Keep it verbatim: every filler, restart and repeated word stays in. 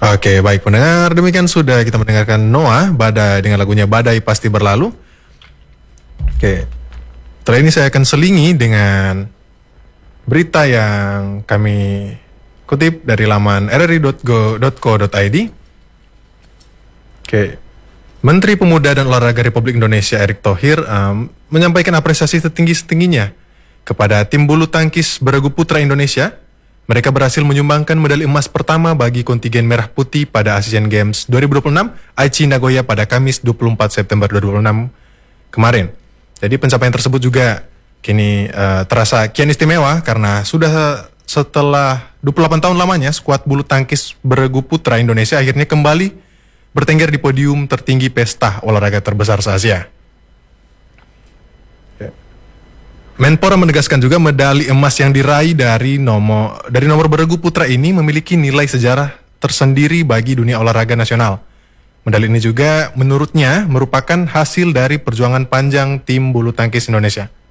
Oke, baik pendengar, demikian sudah kita mendengarkan Noah Badai dengan lagunya Badai Pasti Berlalu. Oke, setelah ini saya akan selingi dengan berita yang kami kutip dari laman r r i dot go dot co dot i d. Oke, Menteri Pemuda dan Olahraga Republik Indonesia Erick Thohir um, menyampaikan apresiasi setinggi-setingginya kepada tim bulu tangkis beregu putra Indonesia. Mereka berhasil menyumbangkan medali emas pertama bagi kontingen merah putih pada Asian Games dua ribu dua puluh enam Aichi Nagoya pada Kamis dua puluh empat September dua ribu dua puluh enam kemarin. Jadi pencapaian tersebut juga kini uh, terasa kian istimewa karena sudah setelah dua puluh delapan tahun lamanya skuad bulu tangkis beregu putra Indonesia akhirnya kembali bertengger di podium tertinggi pesta olahraga terbesar se-Asia. Menpora menegaskan juga medali emas yang diraih dari nomor dari nomor beregu putra ini memiliki nilai sejarah tersendiri bagi dunia olahraga nasional. Medali ini juga menurutnya merupakan hasil dari perjuangan panjang tim bulu tangkis Indonesia.